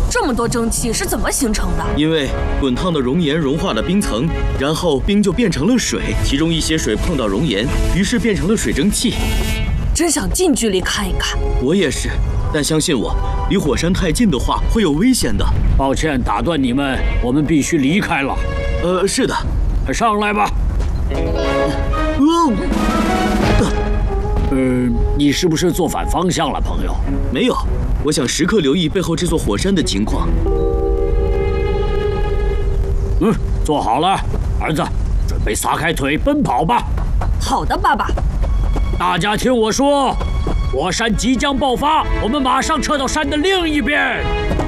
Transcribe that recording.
这么多蒸汽是怎么形成的？ 因为滚烫的熔岩融化了冰层，然后冰就变成了水，其中一些水碰到熔岩，于是变成了水蒸气。 真想近距离看一看。 我也是，但相信我，离火山太近的话会有危险的。 抱歉打断你们，我们必须离开了。 是的。 上来吧。你是不是坐反方向了，朋友？ 没有，我想时刻留意背后这座火山的情况。 坐好了，儿子，准备撒开腿奔跑吧。 好的，爸爸。 大家听我说，火山即将爆发，我们马上撤到山的另一边。